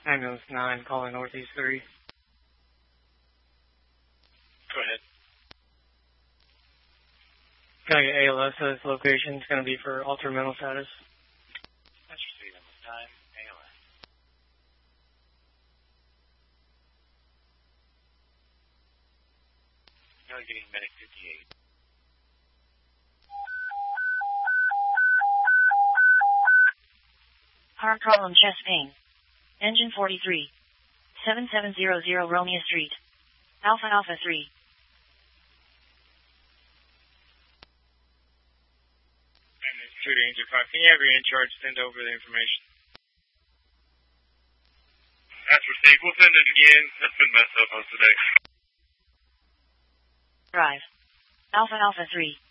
Ambulance 9, calling Northeast 3. Go ahead. Can I get ALS at this location? It's going to be for altered mental status. That's received Ambulance 9, ALS. Now we're getting Medic 58. Heart problem, chest pain. Engine 43. 7700 Romeo Street. Alpha Alpha 3. Ambulance 2 to Angel 5. Can you have your in-charge send over the information? That's received. We'll send it again. That's been messed up most of the day. Drive. Alpha Alpha 3.